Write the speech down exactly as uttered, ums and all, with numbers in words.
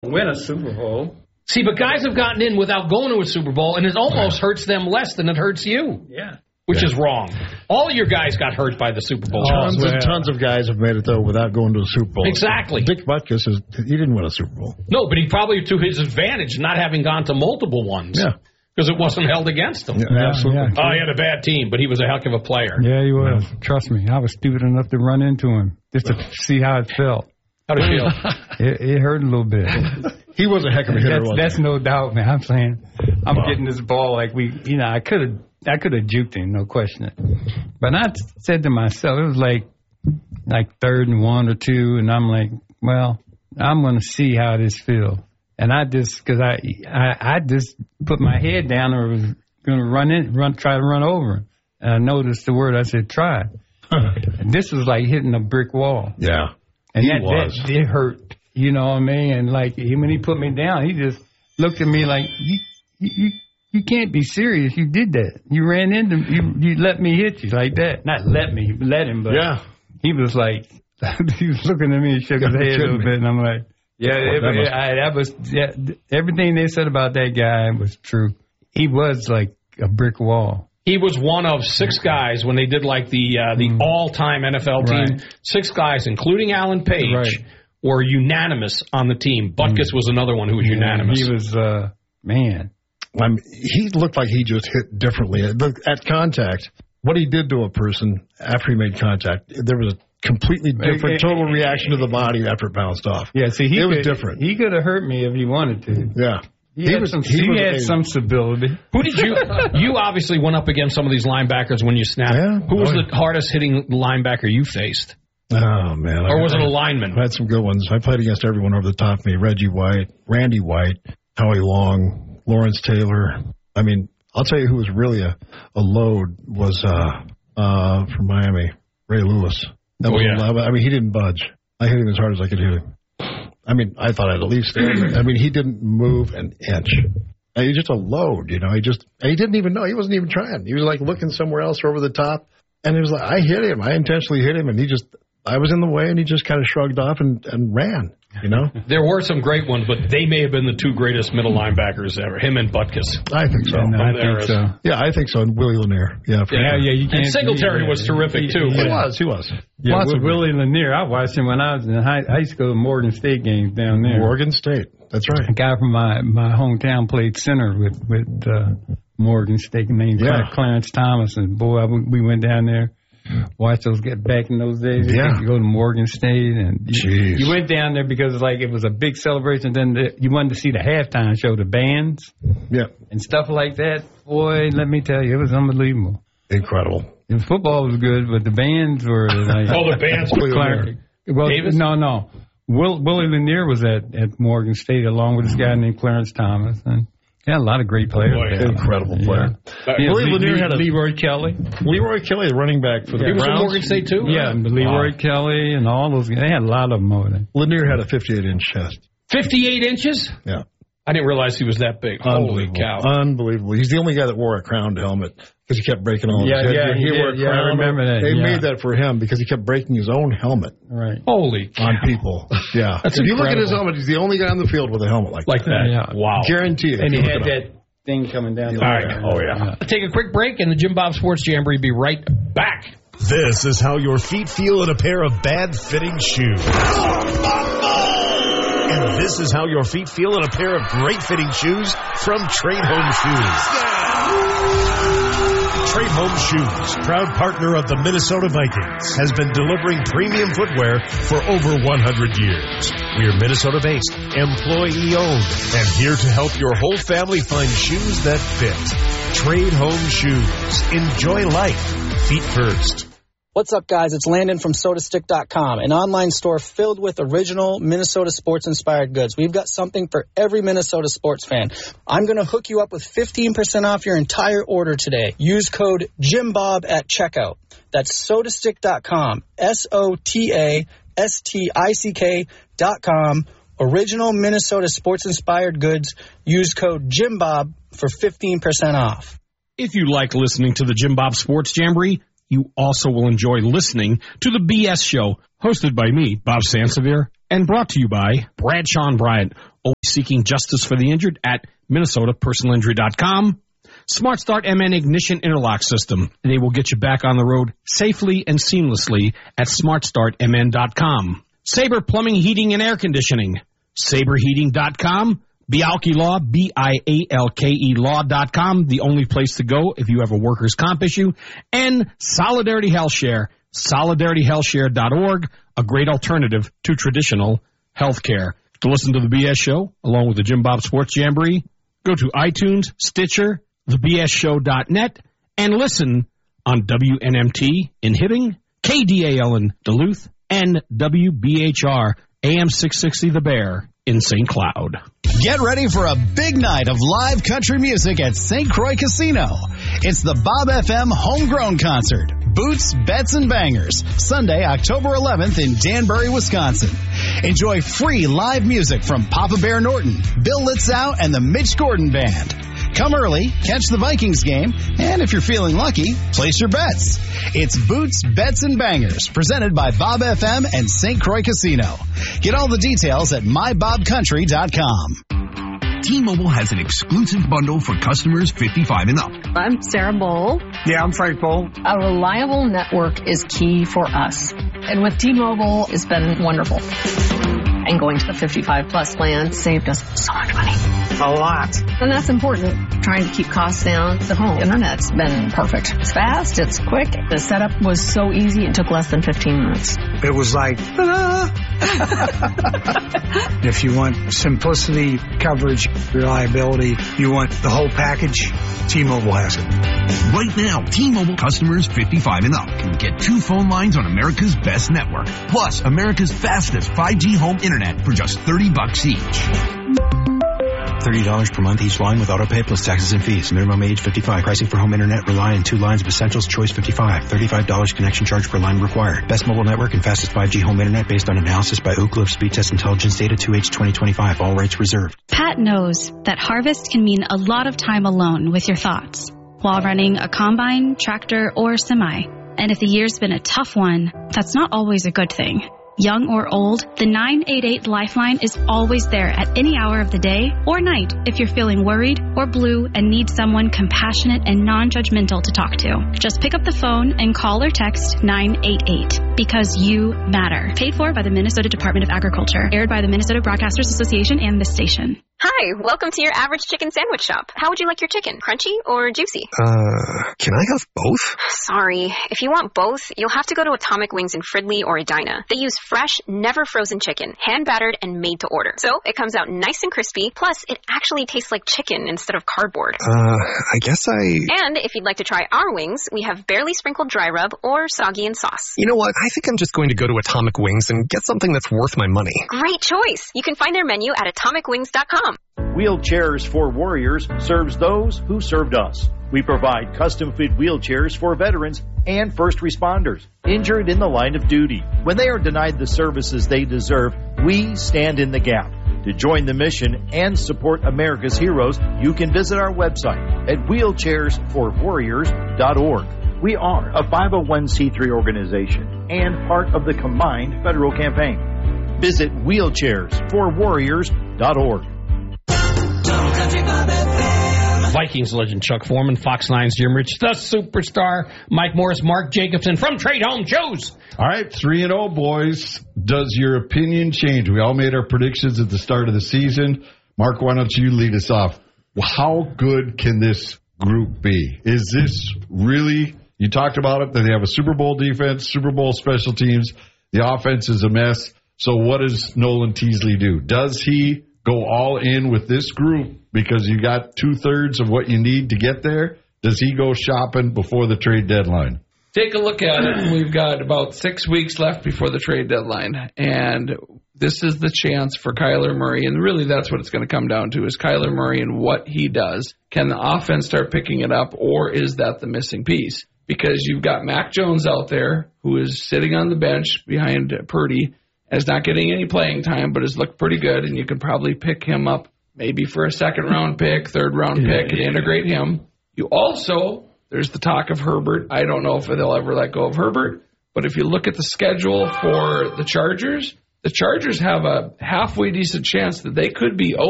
win a Super Bowl. See, but guys have gotten in without going to a Super Bowl, and it almost yeah. hurts them less than it hurts you. Yeah. Which yeah. is wrong. All of your guys got hurt by the Super Bowl. Tons oh, and tons of guys have made it, though, without going to a Super Bowl. Exactly. Dick Butkus, is, he didn't win a Super Bowl. No, but he probably, to his advantage, not having gone to multiple ones. Yeah. Because it wasn't held against him. Yeah, yeah, absolutely. Yeah. Oh, he had a bad team, but he was a heck of a player. Yeah, he was. Yeah. Trust me. I was stupid enough to run into him just to see how it felt. How did it feel? it, it hurt a little bit. He was a heck of a hitter, That's, wasn't that's he? no doubt, man. I'm saying I'm wow. getting this ball like we, you know, I could have I could have juked him, no question. But I said to myself, it was like like third and one or two, and I'm like, well, I'm going to see how this feels. And I just, because I, I I just put my head down or was going to run in, run, try to run over him. And I noticed the word, I said, try. And this was like hitting a brick wall. Yeah. And he that, was. that it hurt, you know what I mean? And like he, when he put me down, he just looked at me like, you, you, you can't be serious. You did that. You ran into you. You let me hit you like that. Not let me, let him, but yeah. he was like, he was looking at me and shook his head a little bit, and I'm like, yeah, it, that, it, I, that was yeah, everything they said about that guy was true. He was like a brick wall. He was one of six guys when they did like the uh, the mm. all-time N F L team. Right. Six guys, including Alan Page, right. were unanimous on the team. Butkus mm. was another one who was yeah, unanimous. He was, uh, man. I mean, he looked like he just hit differently. At contact, what he did to a person after he made contact, there was a completely different total reaction to the body after it bounced off. Yeah, see, he it could, was different. He could have hurt me if he wanted to. Yeah. He, he had, was, some, he he was had some stability. Who did you? You obviously went up against some of these linebackers when you snapped. Yeah, Who was boy. the hardest hitting linebacker you faced? Oh, man. Or was I, it a lineman? I had some good ones. I played against everyone over the top of me. Reggie White, Randy White, Howie Long, Lawrence Taylor. I mean, I'll tell you who was really a, a load was uh, uh, from Miami, Ray Lewis. That oh, was yeah. I mean, he didn't budge. I hit him as hard as I could hit him. I mean, I thought I'd at least stand there. I mean, he didn't move an inch. And he's just a load, you know. He just, and he didn't even know. He wasn't even trying. He was like looking somewhere else or over the top. And it was like, I hit him. I intentionally hit him. And he just, I was in the way and he just kind of shrugged off and, and ran, you know. There were some great ones, but they may have been the two greatest middle linebackers ever, him and Butkus. I think so. Yeah, no, I think so. Yeah, I think so. And Willie Lanier. Yeah, for yeah, sure. yeah. You can't, and Singletary yeah, was terrific, too. He was, he was. Yeah, Lots with of Willie Lanier, I watched him when I was in high. I used to go to Morgan State games down there. Morgan State, that's right. A guy from my, my hometown played center with with uh, Morgan State named yeah. Clarence Thomas, and boy, I, we went down there, watched those get back in those days. Yeah, you go to Morgan State, and you, Jeez. you went down there because like it was a big celebration. Then the, you wanted to see the halftime show, the bands, yeah, and stuff like that. Boy, let me tell you, it was unbelievable. Incredible. And football was good, but the bands were like... oh, the bands were Clark, well, Davis? No, no. Will, Willie Lanier was at, at Morgan State along with this guy named Clarence Thomas. And yeah, a lot of great players. Boy, there. Incredible player. Yeah. Yeah, Willie Le- Lanier Le- had a... Leroy Kelly. Leroy Kelly, the running back for the he Browns. He was at Morgan State, too? Yeah, right? Leroy wow. Kelly and all those guys. They had a lot of them over there. Lanier had a fifty-eight inch chest. fifty-eight inches? Yeah. I didn't realize he was that big. Holy cow. Unbelievable. He's the only guy that wore a crowned helmet because he kept breaking all yeah, his head. Yeah, he, he wore a yeah, crown. I remember that. They yeah. made that for him because he kept breaking his own helmet. Right. Holy cow. On people. Yeah. That's if incredible. you look at his helmet, he's the only guy on the field with a helmet like, like that. that. Yeah. Wow. Guaranteed. And he had that thing coming down. All right. Oh, yeah. yeah. Take a quick break, and the Jim Bob Sports Jamboree be right back. This is how your feet feel in a pair of bad-fitting shoes. And this is how your feet feel in a pair of great-fitting shoes from Trade Home Shoes. Trade Home Shoes, proud partner of the Minnesota Vikings, has been delivering premium footwear for over one hundred years. We are Minnesota-based, employee-owned, and here to help your whole family find shoes that fit. Trade Home Shoes. Enjoy life. Feet first. What's up, guys? It's Landon from Soda Stick dot com, an online store filled with original Minnesota sports-inspired goods. We've got something for every Minnesota sports fan. I'm going to hook you up with fifteen percent off your entire order today. Use code JimBob at checkout. That's Soda Stick dot com, S O T A S T I C K dot com. Original Minnesota sports-inspired goods. Use code JimBob for fifteen percent off. If you like listening to the Jim Bob Sports Jamboree, you also will enjoy listening to the B S Show, hosted by me, Bob Sansevier, And brought to you by Bradshaw and Bryant, always seeking justice for the injured at Minnesota Personal Injury dot com. Smart Start M N Ignition Interlock System. They will get you back on the road safely and seamlessly at Smart Start M N dot com. Sabre Plumbing, Heating, and Air Conditioning. Sabre Heating dot com. Bialke Law, B I A L K E Law dot com, the only place to go if you have a workers' comp issue. And Solidarity Health Share, Solidarity Health Share dot org, a great alternative to traditional health care. To listen to the B S Show, along with the Jim Bob Sports Jamboree, go to iTunes, Stitcher, the B S show dot net, and listen on W N M T in Hibbing, K D A L in Duluth, and W B H R A M six sixty The Bear in Saint Cloud. Get ready for a big night of live country music at Saint Croix Casino. It's the Bob F M Homegrown Concert. Boots, Bets, and Bangers. Sunday, October eleventh in Danbury, Wisconsin. Enjoy free live music from Papa Bear Norton, Bill Litzow, and the Mitch Gordon Band. Come early, catch the Vikings game, and if you're feeling lucky, place your bets. It's Boots, Bets, and Bangers, presented by Bob F M and Saint Croix Casino. Get all the details at my bob country dot com. T-Mobile has an exclusive bundle for customers fifty-five and up. I'm Sarah Bowl. Yeah, I'm Frank Bowl. A reliable network is key for us. And with T-Mobile, it's been wonderful. And going to the fifty-five plus plan saved us so much money. A lot. And that's important. Trying to keep costs down. The home internet's been perfect. It's fast. It's quick. The setup was so easy. It took less than fifteen minutes. It was like, ta-da! If you want simplicity, coverage, reliability, you want the whole package, T-Mobile has it. Right now, T-Mobile customers fifty-five and up can get two phone lines on America's best network, plus America's fastest five G home internet for just thirty bucks each. thirty dollars per month each line with autopay plus taxes and fees. Minimum age fifty-five. Pricing for home internet rely on two lines of Essentials Choice fifty-five. thirty-five dollars connection charge per line required. Best mobile network and fastest five G home internet based on analysis by Oak Grove Speed Test Intelligence Data two H twenty twenty-five. All rights reserved. Pat knows that harvest can mean a lot of time alone with your thoughts while running a combine, tractor, or semi. And if the year's been a tough one, that's not always a good thing. Young or old, the nine eight eight Lifeline is always there at any hour of the day or night if you're feeling worried or blue and need someone compassionate and non-judgmental to talk to. Just pick up the phone and call or text nine eight eight because you matter. Paid for by the Minnesota Department of Agriculture. Aired by the Minnesota Broadcasters Association and this station. Hi, welcome to your average chicken sandwich shop. How would you like your chicken? Crunchy or juicy? Uh, can I have both? Sorry. If you want both, you'll have to go to Atomic Wings in Fridley or Edina. They use fresh, never frozen chicken, hand battered and made to order. So it comes out nice and crispy, plus it actually tastes like chicken instead of cardboard. Uh, I guess I... And if you'd like to try our wings, we have barely sprinkled dry rub or soggy in sauce. You know what? I think I'm just going to go to Atomic Wings and get something that's worth my money. Great choice. You can find their menu at atomic wings dot com. Wheelchairs for Warriors serves those who served us. We provide custom-fit wheelchairs for veterans and first responders injured in the line of duty. When they are denied the services they deserve, we stand in the gap. To join the mission and support America's heroes, you can visit our website at wheelchairs for warriors dot org. We are a five oh one c three organization and part of the combined federal campaign. Visit wheelchairs for warriors dot org. Vikings legend Chuck Foreman, Fox nine's Jim Rich, the superstar, Mike Morris, Mark Jacobson from Trade Home Joe's. All right, three and oh, boys. Does your opinion change? We all made our predictions at the start of the season. Mark, why don't you lead us off? How good can this group be? Is this really, you talked about it, that they have a Super Bowl defense, Super Bowl special teams. The offense is a mess. So what does Nolan Teasley do? Does he go all in with this group because you got two-thirds of what you need to get there? Does he go shopping before the trade deadline? Take a look at it. We've got about six weeks left before the trade deadline, and this is the chance for Kyler Murray, and really that's what it's going to come down to, is Kyler Murray and what he does. Can the offense start picking it up, or is that the missing piece? Because you've got Mac Jones out there who is sitting on the bench behind Purdy, is not getting any playing time, but has looked pretty good, and you can probably pick him up maybe for a second-round pick, third-round pick, and integrate him. You also, there's the talk of Herbert. I don't know if they'll ever let go of Herbert, but if you look at the schedule for the Chargers, the Chargers have a halfway decent chance that they could be oh